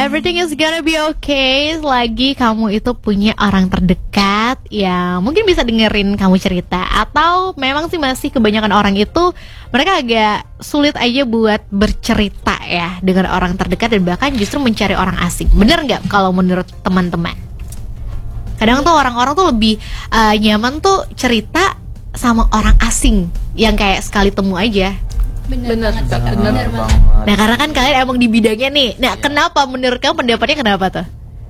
everything is gonna be okay selagi kamu itu punya orang terdekat yang mungkin bisa dengerin kamu cerita. Atau memang sih masih kebanyakan orang itu mereka agak sulit aja buat bercerita ya dengan orang terdekat, dan bahkan justru mencari orang asing. Bener nggak kalau menurut teman-teman? Kadang tuh orang-orang tuh lebih nyaman tuh cerita sama orang asing yang kayak sekali temu aja. Bener banget. Nah karena kan kalian emang di bidangnya nih. Nah kenapa menurut kamu, pendapatnya kenapa tuh?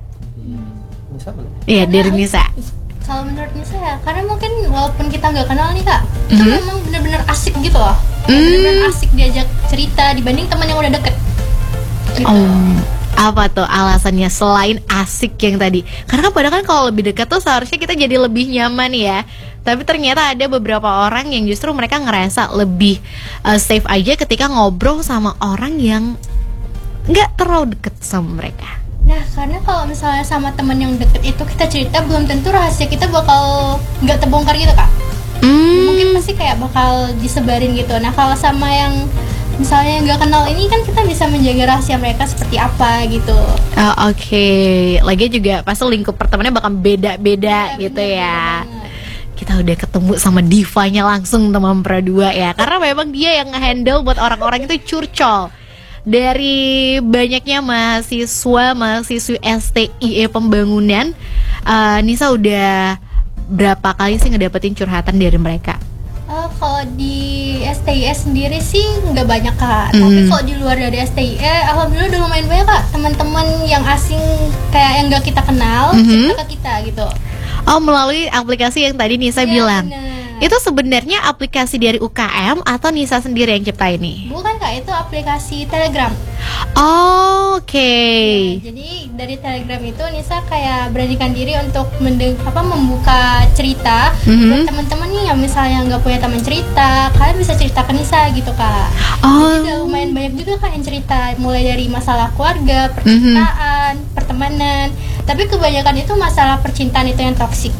Nisa boleh? Iya dari Nisa. Kalau menurut Nisa ya, karena mungkin walaupun kita nggak kenal nih kak, itu memang bener-bener asik gitu loh. Bener-bener asik diajak cerita dibanding teman yang udah deket gitu. Apa tuh alasannya selain asik yang tadi? Karena kan padahal kan kalau lebih dekat tuh seharusnya kita jadi lebih nyaman ya. Tapi ternyata ada beberapa orang yang justru mereka ngerasa lebih safe aja ketika ngobrol sama orang yang nggak terlalu deket sama mereka. Nah karena kalau misalnya sama teman yang deket itu kita cerita, belum tentu rahasia kita bakal nggak terbongkar gitu kak. Mungkin pasti kayak bakal disebarin gitu. Nah kalau sama yang misalnya nggak kenal ini kan kita bisa menjaga rahasia mereka seperti apa gitu. Oke. Lagi juga pasti lingkup pertemanannya bakal beda-beda gitu ya. Kita udah ketemu sama divanya langsung teman Pradua ya. Karena memang dia yang nge-handle buat orang-orang itu curcol. Dari banyaknya mahasiswi STIE Pembangunan, Nisa udah berapa kali sih ngedapetin curhatan dari mereka? Kalau di STIE sendiri sih nggak banyak kak, tapi kalau di luar dari STIE, alhamdulillah udah lumayan banyak kak teman-teman yang asing kayak yang nggak kita kenal cerita ke kita gitu. Oh, melalui aplikasi yang tadi Nisa bilang. Bener. Itu sebenarnya aplikasi dari UKM atau Nisa sendiri yang ciptain nih? Bukan kak, itu aplikasi Telegram. Oke. Ya, jadi dari Telegram itu Nisa kayak beranikan diri untuk membuka cerita buat teman-teman nih yang misalnya nggak punya teman cerita, kalian bisa cerita ke Nisa gitu kak. Jadi udah lumayan banyak juga kak yang cerita, mulai dari masalah keluarga, percintaan, pertemanan. Tapi kebanyakan itu masalah percintaan itu yang toksik.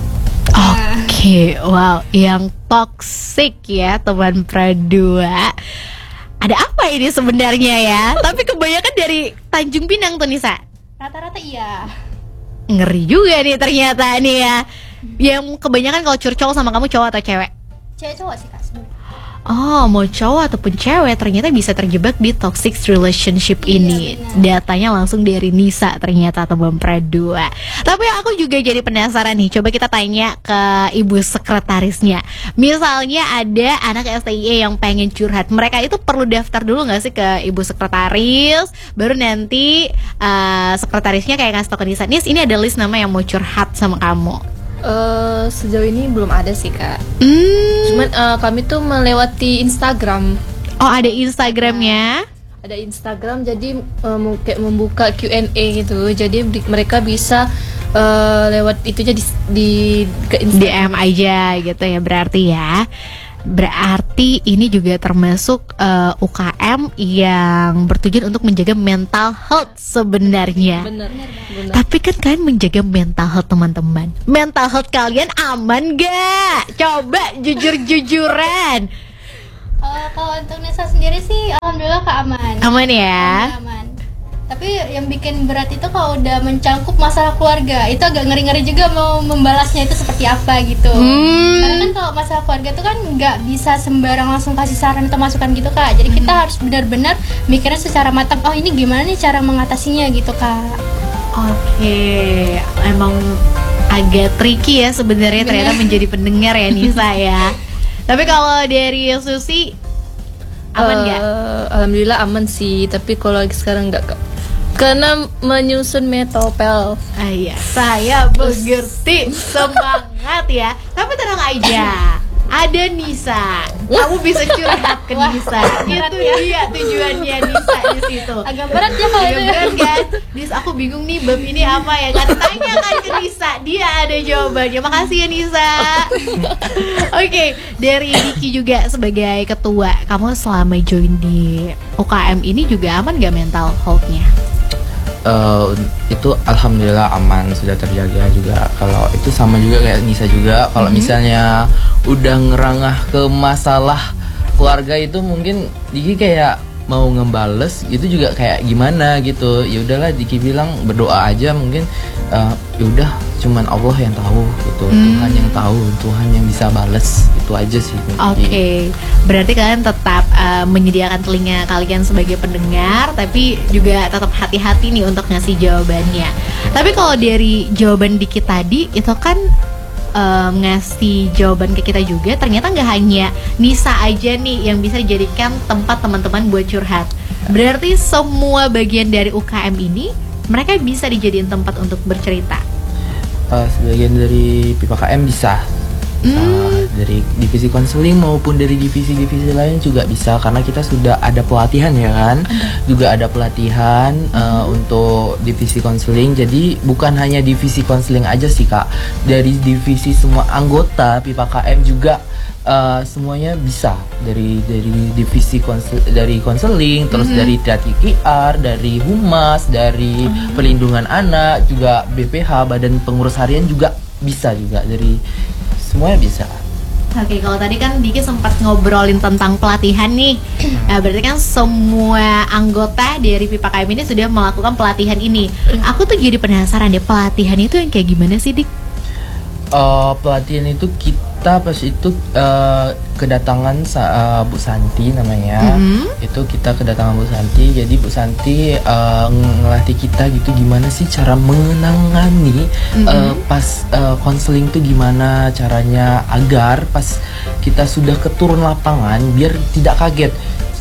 Oke, wow, yang toksik ya teman Pradua. Ada apa ini sebenarnya ya? Tapi kebanyakan dari Tanjung Pinang tuh Nisa. Rata-rata iya. Ngeri juga nih ternyata nih ya. Yang kebanyakan kalau curcol sama kamu cowok atau cewek? Cewek cowok sih kak sebenarnya. Oh, mau cowok ataupun cewek ternyata bisa terjebak di toxic relationship ini. Benar. Datanya langsung dari Nisa ternyata teman Pradua. Tapi aku juga jadi penasaran nih. Coba kita tanya ke ibu sekretarisnya. Misalnya ada anak STIE yang pengen curhat, mereka itu perlu daftar dulu nggak sih ke ibu sekretaris? Baru nanti sekretarisnya kayak ngasih tau ke Nisa, Nis ini ada list nama yang mau curhat sama kamu. Sejauh ini belum ada sih kak. Cuman kami tuh melewati Instagram. Oh ada Instagramnya? Ada Instagram, jadi kayak membuka Q&A gitu. Jadi mereka bisa lewat itu aja ke DM Instagram. aja gitu ya berarti ya. Berarti ini juga termasuk UKM yang bertujuan untuk menjaga mental health sebenarnya. Bener. Tapi kan kalian menjaga mental health teman-teman. Mental health kalian aman gak? Coba jujur-jujuran. Kalau untuk Nisa sendiri sih alhamdulillah kak aman. Aman ya? Aman. Tapi yang bikin berat itu kalau udah mencangkup masalah keluarga, itu agak ngeri-ngeri juga mau membalasnya itu seperti apa gitu. Karena kan kalau masalah keluarga itu kan nggak bisa sembarang langsung kasih saran atau masukan gitu kak. Jadi kita harus benar-benar mikirnya secara matang. Oh ini gimana nih cara mengatasinya gitu kak. Oke, emang agak tricky ya sebenarnya ternyata menjadi pendengar ya Nisa ya. Tapi kalau dari Susi aman nggak? Alhamdulillah aman sih. Tapi kalau sekarang nggak kak. Karena menyusun metopel. Iya, saya mengerti. Semangat ya. Tapi tenang aja, ada Nisa. Kamu bisa curhat ke Nisa. Itu dia tujuannya Nisa di situ. Agak berat ya kalau Agak berat kan? Nis, aku bingung nih bab ini apa ya kan? Tanyakan ke Nisa, dia ada jawabannya. Makasih ya Nisa. Oke, dari Diki juga sebagai ketua, kamu selama join di UKM ini juga aman gak mental health-nya? Itu alhamdulillah aman, sudah terjaga juga. Kalau itu sama juga kayak Nisa juga. Kalau misalnya udah ngerangah ke masalah keluarga itu mungkin Diki kayak mau ngebales itu juga kayak gimana gitu. Ya udahlah, Diki bilang berdoa aja, mungkin ya udah cuman Allah yang tahu gitu. Tuhan yang tahu, Tuhan yang bisa bales, itu aja sih. Oke, berarti kalian tetap menyediakan telinga kalian sebagai pendengar, tapi juga tetap hati-hati nih untuk ngasih jawabannya. Tapi kalau dari jawaban Diki tadi itu kan ngasih jawaban ke kita juga, ternyata nggak hanya Nisa aja nih yang bisa dijadikan tempat teman-teman buat curhat. Berarti semua bagian dari UKM ini mereka bisa dijadiin tempat untuk bercerita. Sebagian dari PIPA-KM bisa. Dari divisi konseling maupun dari divisi-divisi lain juga bisa, karena kita sudah ada pelatihan ya kan. Juga ada pelatihan untuk divisi konseling. Jadi bukan hanya divisi konseling aja sih Kak, dari divisi semua anggota PIPA-KM juga semuanya bisa, dari divisi dari konseling, terus dari TKR, dari humas, dari pelindungan anak, juga BPH, Badan Pengurus Harian juga bisa, juga dari semuanya bisa. Oke, kalau tadi kan Diki sempat ngobrolin tentang pelatihan nih. Nah, berarti kan semua anggota dari PIPA-KM ini sudah melakukan pelatihan ini. Aku tuh jadi penasaran deh, pelatihan itu yang kayak gimana sih, Dik? Pelatihan itu kita pas itu kedatangan Bu Santi namanya. Itu kita kedatangan Bu Santi. Jadi Bu Santi ngelatih kita gitu gimana sih cara menangani pas konseling tuh gimana caranya agar pas kita sudah keturun lapangan biar tidak kaget.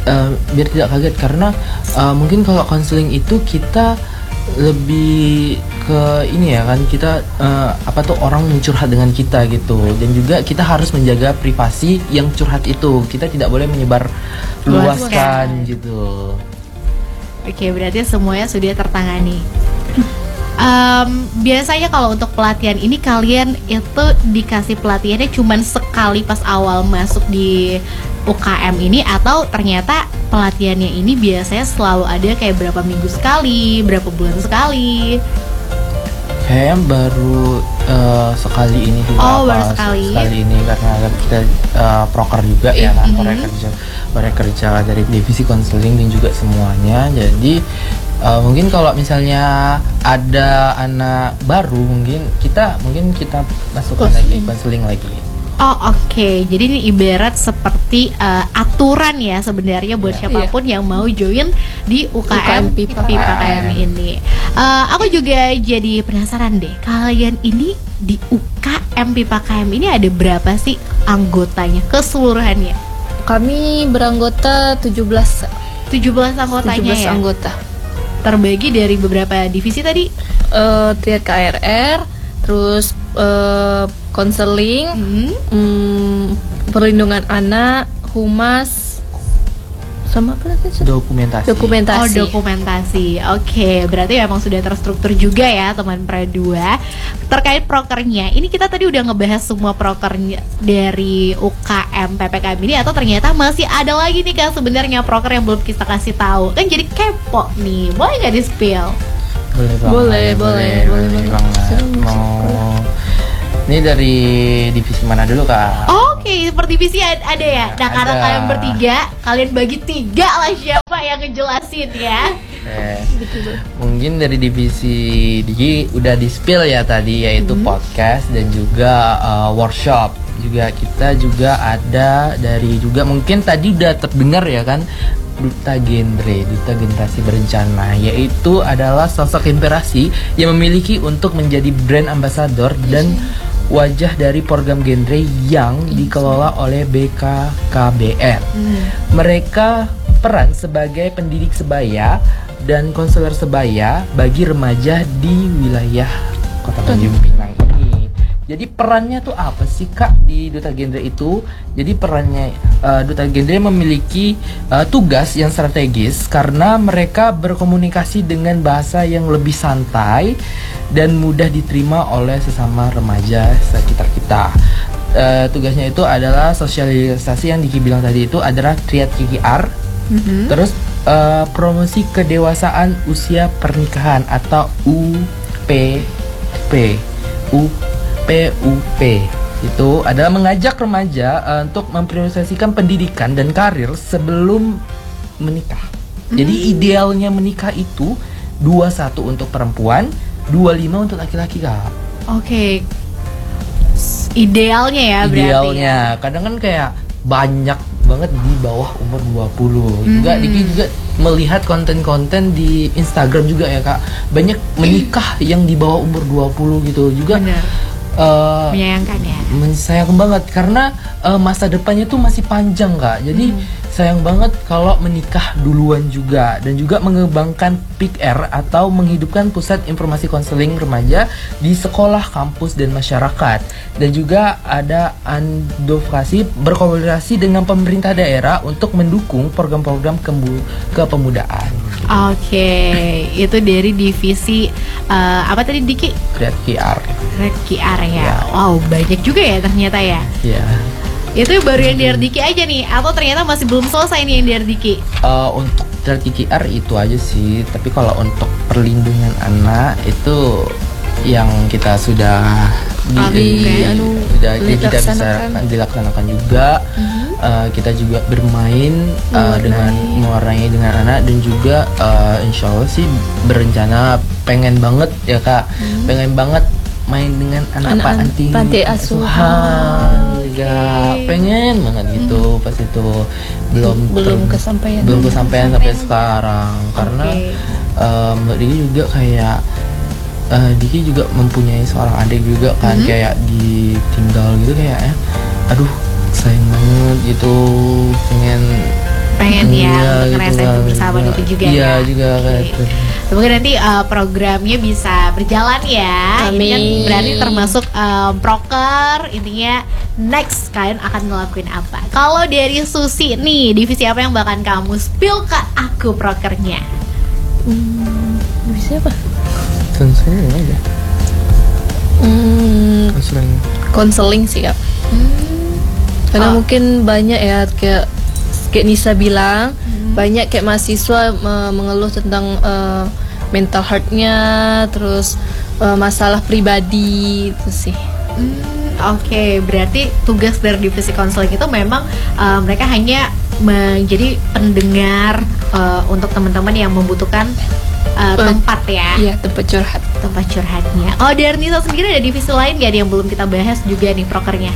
Karena mungkin kalau konseling itu kita lebih ke ini ya kan, kita orang mencurhat dengan kita gitu, dan juga kita harus menjaga privasi yang curhat itu, kita tidak boleh menyebar luaskan gitu. Oke, berarti semuanya sudah tertangani. Biasanya kalau untuk pelatihan ini kalian itu dikasih pelatihannya cuman sekali pas awal masuk di UKM ini, atau ternyata pelatihannya ini biasanya selalu ada kayak berapa minggu sekali, berapa bulan sekali? Kayaknya baru sekali ini juga. Baru sekali ini, karena kita proker juga ya kan, kerja dari divisi konseling dan juga semuanya. Jadi mungkin kalau misalnya ada anak baru, mungkin kita masukkan lagi konseling lagi. Oke. Jadi ini ibarat seperti aturan ya sebenarnya buat siapapun yang mau join di UKM PIPA-KM ini. Aku juga jadi penasaran deh, kalian ini di UKM PIPA-KM ini ada berapa sih anggotanya keseluruhannya? Kami beranggota 17 anggotanya 17 ya? anggota. Terbagi dari beberapa divisi tadi? Triad KRR, terus konseling, perlindungan anak, humas, sama apa lagi? Dokumentasi. Dokumentasi. Oke, berarti memang sudah terstruktur juga ya teman Pra2. Terkait prokernya, ini kita tadi udah ngebahas semua prokernya dari UKM PPKM ini, atau ternyata masih ada lagi nih Kak sebenarnya proker yang belum kita kasih tahu? Kan jadi kepo nih, boleh nggak di spill? Boleh banget. Ini dari divisi mana dulu Kak? Oke, per divisi ada ya. Nah, karena kalian bertiga, kalian bagi 3 lah siapa yang ngejelasin ya. Mungkin dari divisi Diki udah di spill ya tadi, yaitu podcast dan juga workshop. Juga kita juga ada dari juga mungkin tadi udah terdengar ya kan, Duta Generasi Berencana, yaitu adalah sosok inspirasi yang memiliki untuk menjadi brand ambassador dan wajah dari program genre yang dikelola oleh BKKBN. Mereka peran sebagai pendidik sebaya dan konselor sebaya bagi remaja di wilayah Kota Tanjung Pinang ini. Jadi perannya tuh apa sih Kak di Duta Genre itu? Jadi perannya Duta Genre memiliki tugas yang strategis karena mereka berkomunikasi dengan bahasa yang lebih santai dan mudah diterima oleh sesama remaja sekitar kita. Tugasnya itu adalah sosialisasi yang Diki bilang tadi itu adalah Triad KKR. Terus promosi kedewasaan usia pernikahan atau UPP. PUP itu adalah mengajak remaja untuk memprioritaskan pendidikan dan karir sebelum menikah. Jadi idealnya menikah itu 21 untuk perempuan, 25 untuk laki-laki, Kak. Oke. Idealnya ya berarti. Idealnya. Kadang kan kayak banyak banget di bawah umur 20. Juga Diki juga melihat konten-konten di Instagram juga ya, Kak. Banyak menikah yang di bawah umur 20 gitu. Juga Benar. Menyayangkan ya. sayang banget karena masa depannya tuh masih panjang, Kak. Jadi sayang banget kalau menikah duluan juga, dan juga mengembangkan PIKR atau menghidupkan pusat informasi konseling remaja di sekolah, kampus, dan masyarakat. Dan juga ada advokasi berkolaborasi dengan pemerintah daerah untuk mendukung program-program kepemudaan. Oke, itu dari divisi apa tadi Diki? Create QR. Red QR ya. Ya. Wow, banyak juga ya ternyata ya. Ya. Itu baru yang dari Diki aja nih, atau ternyata masih belum selesai nih yang dari Diki? Untuk Create QR itu aja sih. Tapi kalau untuk perlindungan anak itu yang kita sudah kita bisa dilaksanakan juga. Kita juga bermain dengan mewarnai dengan anak, dan juga insya Allah sih berencana pengen banget ya, Kak, pengen banget main dengan anak panti asuhan juga, pengen banget gitu. Pas itu belum kesampaian sampai sekarang, karena Mbak Diki juga kayak Diki juga mempunyai seorang adik juga kan, kayak ditinggal gitu kayak aduh sayang banget gitu, pengen ya ngerasain gitu, kebersamaan itu juga iya, ya. juga kayak gitu. Semoga nanti programnya bisa berjalan ya. Amin. Ini kan berarti termasuk proker, intinya next kalian akan ngelakuin apa. Kalau dari Susi nih, divisi apa yang bakal kamu spill ke aku prokernya? Bisa apa? Konseling aja. Konseling sih, Kak. Karena mungkin banyak ya, kayak Nisa bilang, banyak kayak mahasiswa mengeluh tentang mental health-nya, terus masalah pribadi itu sih. Oke, berarti tugas dari divisi konseling itu memang mereka hanya menjadi pendengar untuk teman-teman yang membutuhkan tempat ya. Iya, tempat curhat. Tempat curhatnya. Oh, dari Nisa sendiri ada divisi lain gak yang belum kita bahas juga nih prokernya?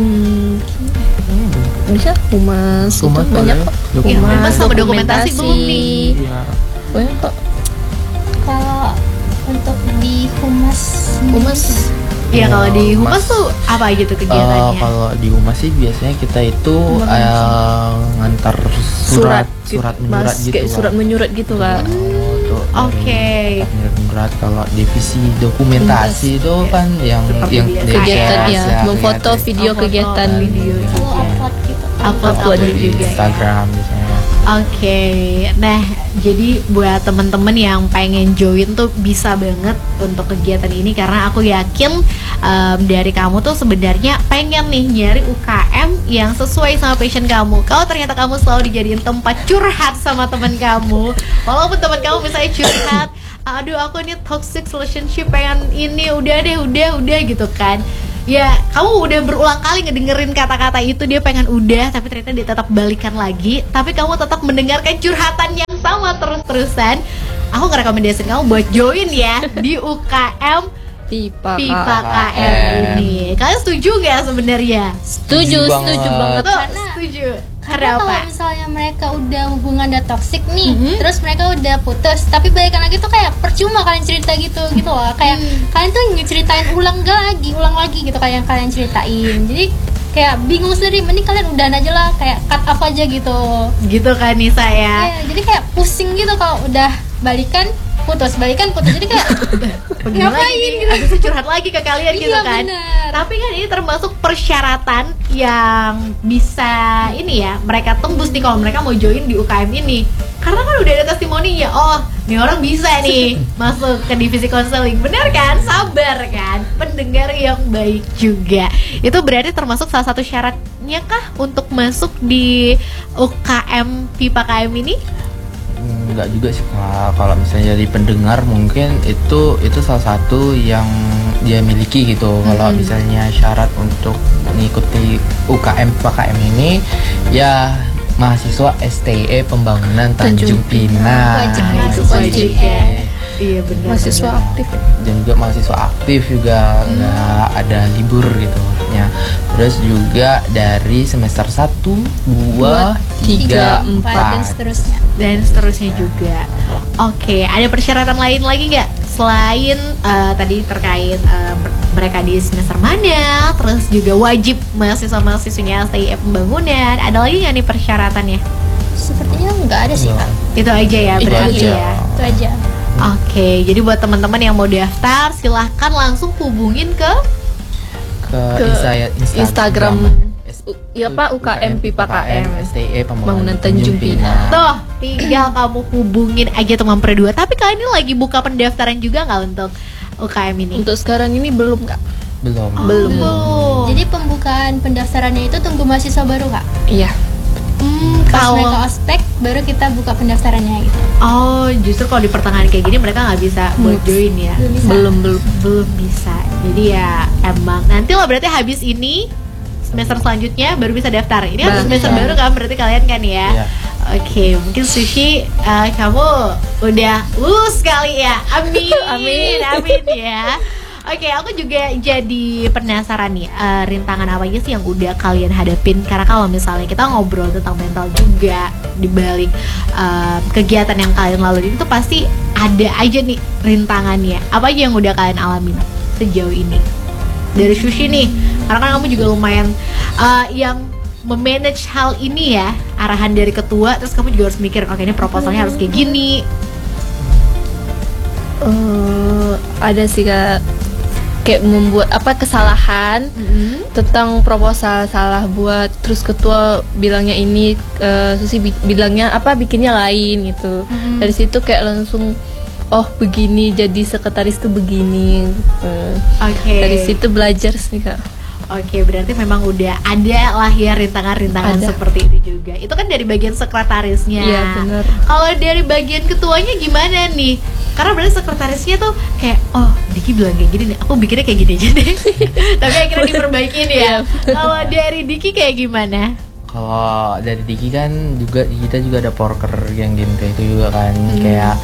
Bisa humas itu banyak kok. Humas sama dokumentasi belum nih. Banyak kok. Kalau untuk di humas Iya, kalau di humas tuh apa aja tuh kegiatannya? Kalau di humas sih biasanya kita itu ngantar surat menyurat gitu. Kayak surat menyurat gitu, Kak. Oke. Menyurat. Kalau divisi dokumentasi itu kan yang kegiatan share, ya, memfoto video kegiatan. Upload di juga Instagram misalnya. Oke, nah jadi buat temen-temen yang pengen join tuh bisa banget untuk kegiatan ini, karena aku yakin dari kamu tuh sebenarnya pengen nih nyari UKM yang sesuai sama passion kamu. Kalau ternyata kamu selalu dijadiin tempat curhat sama teman kamu, walaupun teman kamu misalnya curhat, aduh aku ini toxic relationship, pengen ini udah gitu kan. Ya, kamu udah berulang kali ngedengerin kata-kata itu, dia pengen udah, tapi ternyata dia tetap balikan lagi. Tapi kamu tetap mendengarkan curhatan yang sama terus-terusan. Aku ngerekomendasiin kamu buat join ya di UKM Pipa KM ini. Kalian setuju gak sebenarnya? Setuju banget. Setuju. Karena Karena kalau apa? misalnya mereka udah hubungan udah toxic nih, terus mereka udah putus, tapi balikan lagi tuh kayak percuma kalian cerita gitu loh. Kayak kalian tuh ceritain ulang lagi gitu kayak yang kalian ceritain. Jadi kayak bingung sendiri, mending kalian udahan aja lah, kayak cut off aja gitu. Gitu kan Nisa ya? Iya, jadi kayak pusing gitu kalau udah balikan putus, jadi kayak ngapain gitu. Habis curhat lagi ke kalian gitu Iya, kan. bener. Tapi kan ini termasuk persyaratan yang bisa ini ya, mereka tembus nih kalau mereka mau join di UKM ini. Karena kan udah ada testimoninya, oh nih orang bisa nih masuk ke divisi konseling. Bener kan? Sabar kan? Pendengar yang baik juga. Itu berarti termasuk salah satu syaratnya kah untuk masuk di UKM Pipa KM ini? Enggak juga sih, Kak. Kalau misalnya jadi pendengar mungkin itu salah satu yang dia miliki gitu. Kalau misalnya syarat untuk mengikuti UKM PKM ini ya mahasiswa STE Pembangunan Tanjung Pinang. Wajib Nah, itu mahasiswa wajib STE. ya. Iya benar. Mahasiswa aktif. Dan juga mahasiswa aktif juga nggak ada libur gitu maksudnya. Terus juga dari semester 1, 2, 3, 4 dan 4 seterusnya. Dan seterusnya juga. Oke, ada persyaratan lain lagi nggak selain tadi terkait mereka di semester mana, terus juga wajib mahasiswa-mahasiswanya STIE Pembangunan. Ada lagi nggak nih persyaratannya? Sepertinya nggak ada sih kak. Itu aja ya Itu berarti aja. ya. Itu aja. Oke, jadi buat teman-teman yang mau daftar silahkan langsung hubungin ke ke Instagram. S- Ya, Pak, UKM Pipa KM. STE Pembangunan Pembangunan Tanjung Tanjung Pinang. tuh, tinggal kamu hubungin aja teman berdua. Tapi kalian ini lagi buka pendaftaran juga nggak untuk UKM ini? Untuk sekarang ini belum Kak. Belum. Belum. Jadi pembukaan pendaftarannya itu tunggu mahasiswa baru kak. Iya. Pas Kalau mereka ospek baru kita buka pendaftarannya gitu. oh, justru kalau di pertengahan kayak gini mereka nggak bisa buat join ya. Belum bisa. Belum bisa. Jadi ya emang nanti lah berarti habis ini semester selanjutnya baru bisa daftar. Ini kan Bah, semester iya. baru kan berarti kalian kan ya. Iya. Oke, mungkin Sushi kamu udah lulus kali ya. Amin. Amin. Amin ya. Oke, aku juga jadi penasaran nih rintangan apa aja sih yang udah kalian hadapin, karena kalau misalnya kita ngobrol tentang mental juga di balik kegiatan yang kalian lalui itu pasti ada aja nih rintangannya. Apa aja yang udah kalian alamin sejauh ini? Dari Sushi nih, karena kan kamu juga lumayan yang memanage hal ini ya, arahan dari ketua, terus kamu juga harus mikir, oke ini proposalnya harus kayak gini. Ada sih Kak, kayak membuat kesalahan tentang proposal salah buat, terus ketua bilangnya ini, Susi bilangnya bikinnya lain gitu. Dari situ kayak langsung oh begini, jadi sekretaris tuh begini gitu. Oke. Dari situ belajar sih Kak. Oke, berarti memang udah ada lah ya rintangan-rintangan Ada. seperti itu juga. Itu kan dari bagian sekretarisnya. Iya, benar. Kalau dari bagian ketuanya gimana nih? Karena berarti sekretarisnya tuh kayak, oh Diki bilang kayak gini nih, aku bikinnya kayak gini aja deh. Tapi akhirnya diperbaikin ya. Iya. Kalau dari Diki kayak gimana? Kalau dari Diki kan juga kita juga ada porker yang genre itu juga kan kayak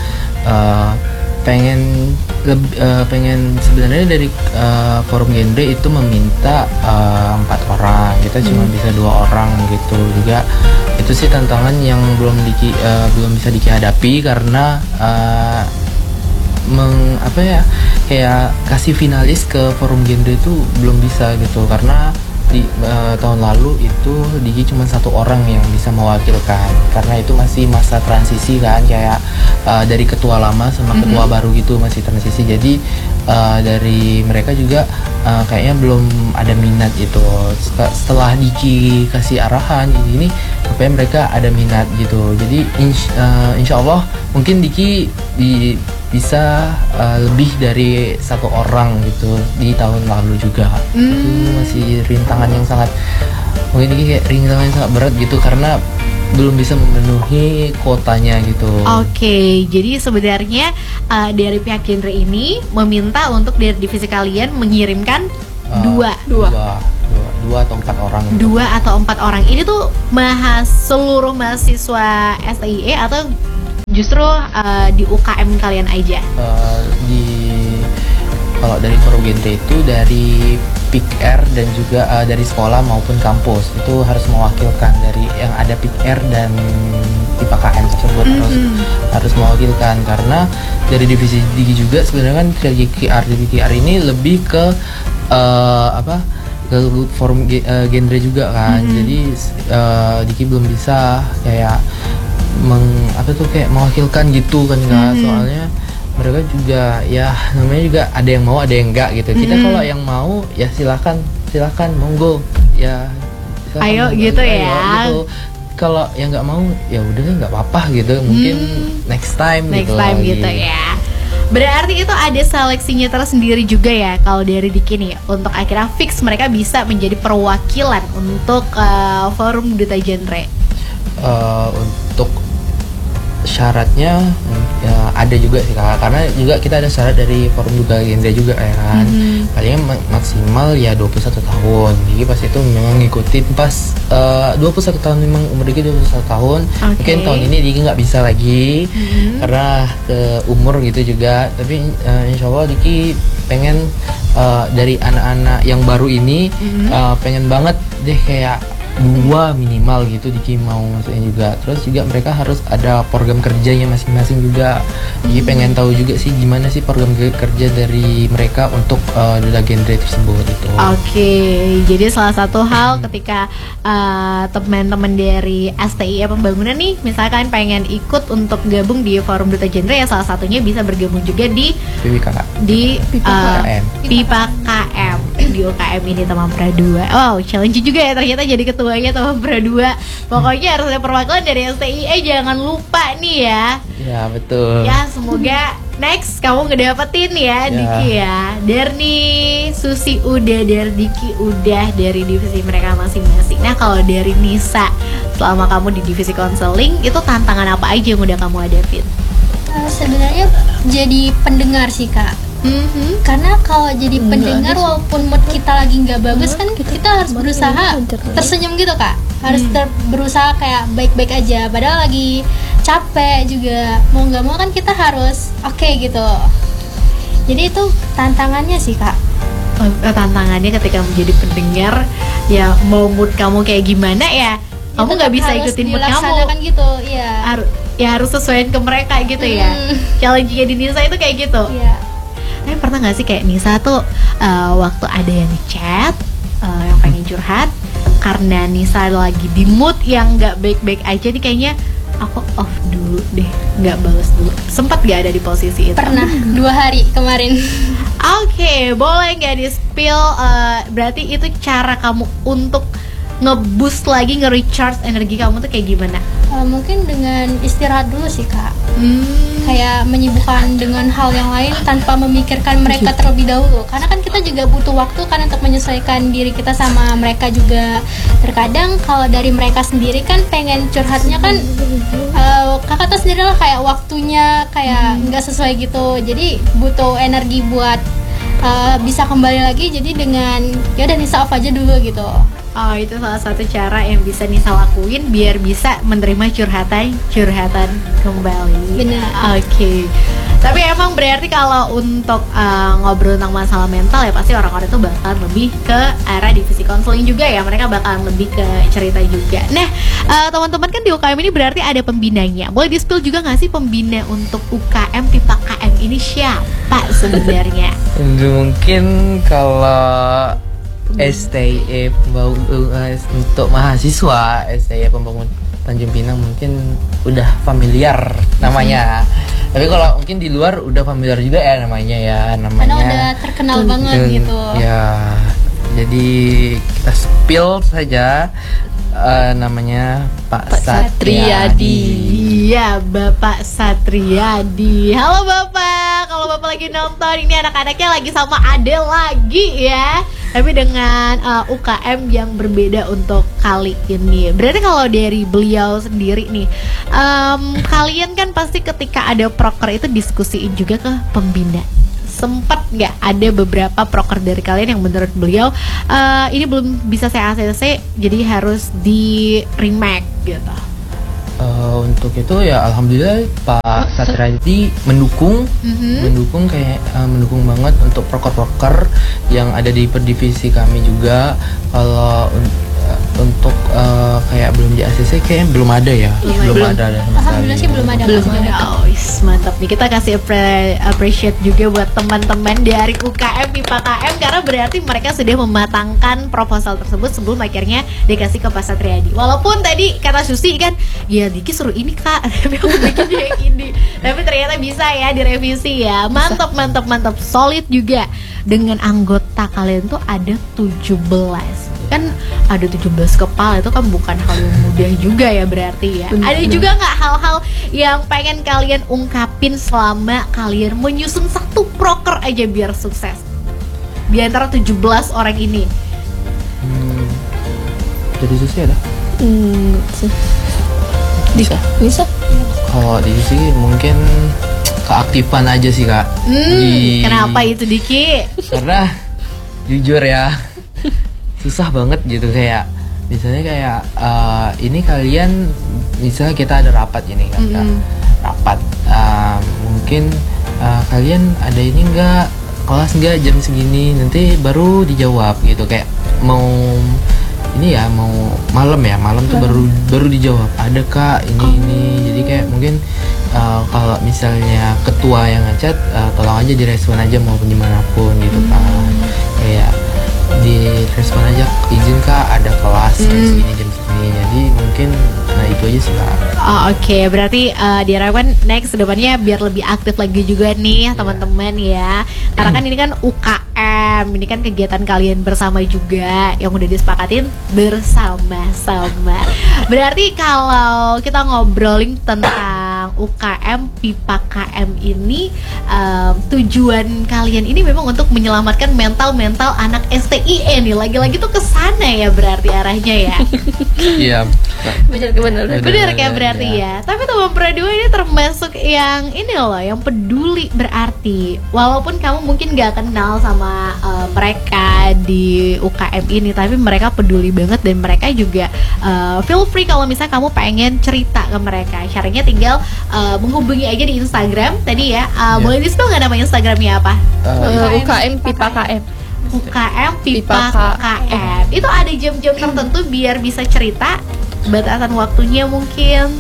pengen sebenarnya dari forum genre itu meminta 4 orang, kita cuma bisa 2 orang gitu juga. Itu sih tantangan yang belum bisa Diki hadapi karena kayak kasih finalis ke forum genre itu belum bisa gitu, karena di tahun lalu itu Diki cuma 1 orang yang bisa mewakilkan karena itu masih masa transisi kan, kayak dari ketua lama sama ketua baru gitu, masih transisi. Jadi dari mereka juga kayaknya belum ada minat itu. Setelah Diki kasih arahan ini supaya mereka ada minat gitu. Jadi insya Allah mungkin Diki bisa lebih dari 1 orang gitu di tahun lalu juga. Itu masih rintangan yang sangat, mungkin ini kayak rintangan yang sangat berat gitu karena belum bisa memenuhi kuotanya gitu. Oke, jadi sebenarnya dari pihak genre ini meminta untuk dari divisi kalian mengirimkan dua Dua atau 4 orang gitu. 2 atau 4 orang. Ini tuh seluruh mahasiswa STIE atau justru di UKM kalian aja? Kalau dari forum genre itu dari PIKR dan juga dari sekolah maupun kampus itu harus mewakilkan, dari yang ada PIKR dan Pipa KM tersebut harus mewakilkan, karena dari divisi Diki juga sebenarnya kan PKR ini lebih ke ke forum genre juga kan. Jadi Diki belum bisa kayak kayak mewakilkan gitu kan Kak. Soalnya mereka juga ya namanya juga ada yang mau ada yang enggak gitu. Kita kalau yang mau ya silakan monggo ya, silakan, Ayo monggo, gitu ayo, ya. gitu. Kalau yang nggak mau ya udah nggak apa-apa gitu, mungkin next time Next gitu time lagi. gitu ya. Berarti itu ada seleksinya tersendiri juga ya kalau dari Diki nih, untuk akhirnya fix mereka bisa menjadi perwakilan untuk forum duta genre. Untuk syaratnya ada juga sih Kak, karena juga kita ada syarat dari Forum Duka Genre juga ya kan. Paling maksimal ya 21 tahun. Jadi pas itu memang ngikutin pas 21 tahun, memang umur Diki 21 tahun. Mungkin tahun ini Diki nggak bisa lagi karena ke umur gitu juga. Tapi insya Allah Diki pengen dari anak-anak yang baru ini pengen banget deh kayak 2 minimal gitu Diki mau masukin juga. Terus juga mereka harus ada program kerjanya masing-masing juga. Diki pengen tahu juga sih gimana sih program kerja dari mereka untuk Duta Genre tersebut itu. Oke, jadi salah satu hal ketika teman-teman dari STIE Pembangunan nih misalkan pengen ikut untuk gabung di Forum Duta Genre, ya salah satunya bisa bergabung juga di PWKK. di KM. Pipa KM di UKM ini Taman Pradua. Wow, challenge juga ya ternyata jadi ketuanya Taman Pradua. Pokoknya harus ada perwakilan dari STIE, jangan lupa nih ya. Ya betul. Ya semoga next kamu ngedapetin ya, Diki ya. Derni, Susi udah, dari Diki udah, dari divisi mereka masing-masing. Nah kalau dari Nisa, selama kamu di divisi konseling itu tantangan apa aja yang udah kamu hadapin? Sebenarnya jadi pendengar sih Kak. Karena kalau jadi pendengar walaupun mood kita lagi nggak bagus kan kita harus berusaha tersenyum gitu Kak, harus berusaha kayak baik-baik aja, padahal lagi capek juga, mau nggak mau kan kita harus oke gitu. Jadi itu tantangannya sih Kak. Tantangannya ketika menjadi pendengar, ya mau mood kamu kayak gimana ya, kamu nggak bisa ikutin mood kamu gitu, iya. Harus sesuaiin ke mereka gitu ya. Challenge-nya di Nisa itu kayak gitu. Iya. Tapi pernah gak sih kayak Nisa tuh waktu ada yang chat yang pengen curhat, karena Nisa lagi di mood yang gak baik-baik aja nih, kayaknya aku off dulu deh, gak balas dulu. Sempat gak ada di posisi itu? Pernah 2 hari kemarin. Oke, boleh gak di-spill berarti itu cara kamu untuk nge-boost lagi, nge-recharge energi kamu tuh kayak gimana? Mungkin dengan istirahat dulu sih Kak. Kayak menyibukkan dengan hal yang lain tanpa memikirkan mereka terlebih dahulu. Karena kan kita juga butuh waktu kan untuk menyesuaikan diri kita sama mereka juga. Terkadang kalau dari mereka sendiri kan pengen curhatnya kan kakak tuh sendiri lah kayak waktunya kayak nggak sesuai gitu. Jadi butuh energi buat bisa kembali lagi. Jadi dengan ya udah Nisa off aja dulu gitu. Oh, itu salah satu cara yang bisa Nisa lakuin biar bisa menerima curhatan kembali. Benar. Oke. Tapi emang berarti kalau untuk ngobrol tentang masalah mental ya pasti orang-orang itu bakalan lebih ke arah divisi konseling juga ya. Mereka bakalan lebih ke cerita juga. Nah, teman-teman kan di UKM ini berarti ada pembinanya. Boleh di-spill juga nggak sih pembina untuk UKM Pipa KM ini siapa sebenarnya? Mungkin kalau STIE untuk mahasiswa STIE Pembangunan Tanjung Pinang mungkin udah familiar namanya. Tapi kalau mungkin di luar udah familiar juga ya namanya Karena udah terkenal banget gitu. Ya, jadi kita spill saja namanya Pak Satriadi. Iya, Bapak Satriadi. Halo Bapak, kalau Bapak lagi nonton, ini anak-anaknya lagi sama Ade lagi ya. Tapi dengan UKM yang berbeda untuk kali ini. Berarti kalau dari beliau sendiri nih, kalian kan pasti ketika ada proker itu diskusiin juga ke pembina. Sempat nggak ada beberapa proker dari kalian yang menurut beliau ini belum bisa saya ACC, jadi harus di remake gitu? Untuk itu ya alhamdulillah Pak Satriadi mendukung banget untuk proker-proker yang ada di divisi kami juga. Kalau untuk kayak belum di ACC kayaknya belum ada ya. Belum ada sama sekali. Alhamdulillah sih belum ada. Oh, mantap nih, kita kasih appreciate juga buat teman-teman dari UKM Pipa KM karena berarti mereka sudah mematangkan proposal tersebut sebelum akhirnya dikasih ke Pak Satriadi. Walaupun tadi kata Susi kan, ya Diki suruh ini Kak, tapi aku bikin yang ini. Tapi ternyata bisa ya direvisi ya. Mantap, solid juga. Dengan anggota kalian tuh ada 17. Kan ada 17 kepala, itu kan bukan hal yang mudah juga ya berarti ya. Ada juga nggak hal-hal yang pengen kalian ungkapin selama kalian menyusun satu proker aja biar sukses di antara 17 orang ini? Jadi Susi ada? Bisa. Kalau di Susi mungkin keaktifan aja sih Kak. Kenapa itu Diki? Karena jujur ya susah banget gitu, kayak misalnya kayak ini kalian misalnya kita ada rapat ini kan Kak. Rapat mungkin kalian ada ini enggak, kelas enggak jam segini, nanti baru dijawab gitu, kayak mau ini ya mau malam tuh baru dijawab ada Kak ini. Jadi kayak mungkin kalau misalnya ketua yang ngechat tolong aja direspon aja mau gimana pun gitu kan, kayak direspon aja izin Kak ada kelas jam segini, jadi mungkin itu aja sih Kak. Oke, berarti diharapkan next kedepannya biar lebih aktif lagi juga nih teman-teman ya. Karena kan ini kan UKM, ini kan kegiatan kalian bersama juga yang udah disepakatin bersama-sama. Berarti kalau kita ngobrolin tentang UKM PIPA KM ini, tujuan kalian ini memang untuk menyelamatkan mental anak STIE nih. Lagi-lagi tuh kesana ya berarti arahnya ya. Iya. Bener kayak berarti ya. Tapi teman Pradua ini termasuk yang ini loh, yang peduli berarti. Walaupun kamu mungkin gak kenal sama mereka di UKM ini, tapi mereka peduli banget dan mereka juga feel free kalau misalnya kamu pengen cerita ke mereka. Caranya tinggal menghubungi aja di Instagram tadi ya. Boleh di-spell nggak nama Instagramnya apa? UKM PIPA KM. UKM PIPA KM. Itu ada jam-jam tertentu biar bisa cerita, batasan waktunya mungkin.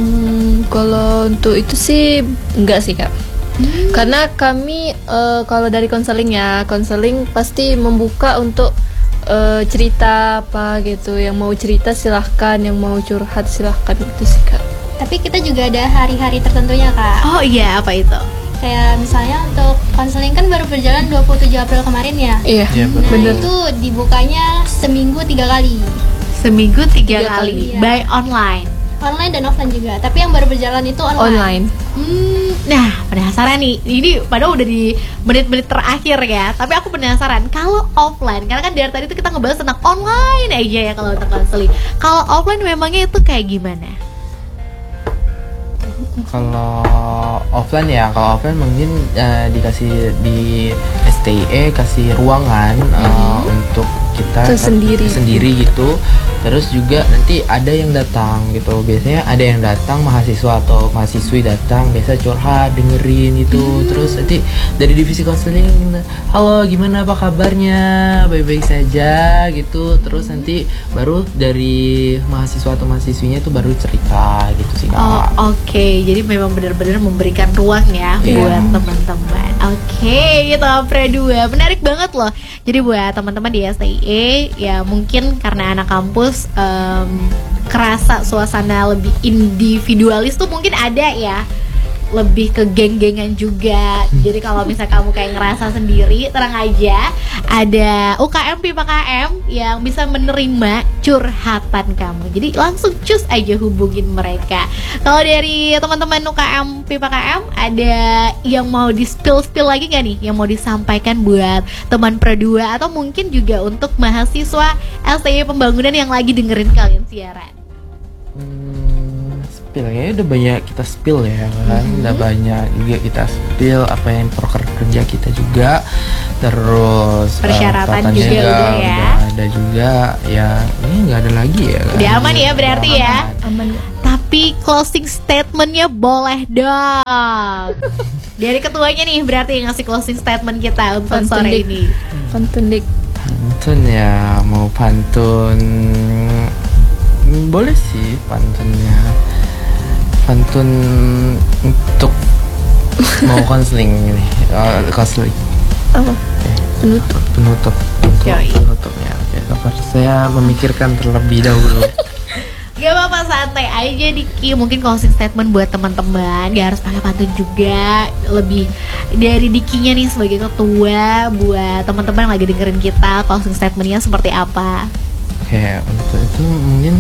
Kalau untuk itu sih enggak sih Kak. Karena kami kalau dari konseling pasti membuka untuk cerita apa gitu. Yang mau cerita silahkan, yang mau curhat silahkan, gitu sih Kak. Tapi kita juga ada hari-hari tertentunya Kak. Oh iya, apa itu? Kayak misalnya untuk konseling kan baru berjalan 27 April kemarin ya. Iya, Nah bener. itu dibukanya seminggu 3 kali. Seminggu 3 Tiga kali, kali, iya. by online. Online dan offline juga. Tapi yang baru berjalan itu online. Nah, penasaran nih. Ini padahal udah di menit-menit terakhir ya. Tapi aku penasaran kalau offline, karena kan dari tadi tuh kita ngebahas tentang online aja ya kalau untuk konseling. Kalau offline memangnya itu kayak gimana? Kalau offline mungkin dikasih di STIE kasih ruangan untuk kita sendiri gitu. Terus juga nanti ada yang datang gitu. Biasanya ada yang datang mahasiswa atau mahasiswi datang, biasa curhat, dengerin gitu. Terus nanti dari divisi konseling, halo gimana apa kabarnya, baik-baik saja gitu. Terus nanti baru dari mahasiswa atau mahasiswinya itu baru cerita gitu sih Kak. Oke. Jadi memang benar-benar memberikan ruang ya buat teman-teman. Oke, gitu Pradua. Menarik banget loh. Jadi buat teman-teman di STIE ya mungkin karena anak kampus kerasa suasana lebih individualis tuh mungkin ada ya, lebih ke geng-gengan juga. Jadi kalau misalnya kamu kayak ngerasa sendiri, tenang aja, ada UKM PIPA KM yang bisa menerima curhatan kamu. Jadi langsung cus aja hubungin mereka. Kalau dari teman-teman UKM PIPA KM ada yang mau di-spill lagi nggak nih, yang mau disampaikan buat teman Pradua atau mungkin juga untuk mahasiswa STI Pembangunan yang lagi dengerin kalian siaran? Kayaknya udah banyak kita spill ya kan, udah banyak juga kita spill apa yang proker kerja kita juga, terus persyaratan juga udah ya, udah ada juga ya, ini nggak ada lagi ya kan? Udah aman ya berarti ya. Aman. Tapi closing statementnya boleh dong dari ketuanya nih, berarti yang ngasih closing statement kita untuk sore ini. Pantun ya, mau pantun boleh sih pantunnya. Pantun untuk mau konseling ini, konseling. Apa? Penutup Yoi. penutupnya. Oke, saya memikirkan terlebih dahulu. Gak apa-apa, santai aja Diki. Mungkin closing statement buat teman-teman, gak harus pakai pantun juga. Lebih dari Dikinya nih sebagai ketua, buat teman-teman yang lagi dengerin kita, closing statementnya seperti apa? Oke, untuk itu mungkin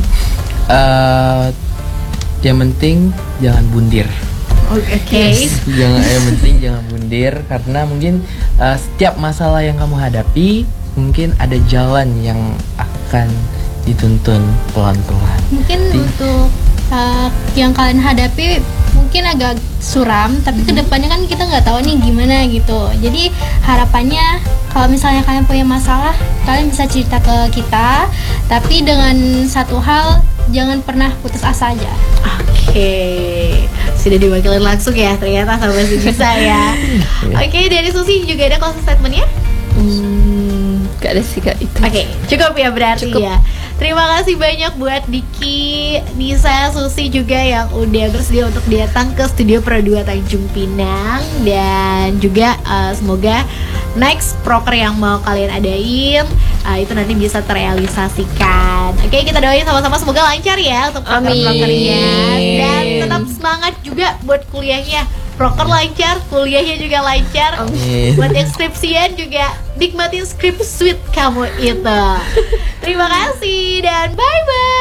yang penting jangan bundir. Oke. Yang penting jangan bundir, karena mungkin setiap masalah yang kamu hadapi mungkin ada jalan yang akan dituntun pelan-pelan. Mungkin untuk yang kalian hadapi mungkin agak suram, tapi kedepannya kan kita nggak tahu nih gimana gitu. Jadi harapannya kalau misalnya kalian punya masalah, kalian bisa cerita ke kita, tapi dengan satu hal, jangan pernah putus asa aja. Oke, sudah diwakilin langsung ya ternyata sama si Bisa ya. Oke, dari Susi juga ada closing statementnya? Gak ada sih Kak itu. Oke, cukup ya berarti Cukup. ya. Terima kasih banyak buat Diki, Nisa, Susi juga yang udah bersedia untuk datang ke Studio Pro 2 Tanjung Pinang. Dan juga semoga next proker yang mau kalian adain itu nanti bisa terrealisasikan. Oke, kita doain sama-sama semoga lancar ya untuk proker-prokernya. Dan tetap semangat juga buat kuliahnya. Proker lancar, kuliahnya juga lancar. Buat yang skripsian juga nikmatin skrip sweet kamu itu. Terima kasih dan bye-bye.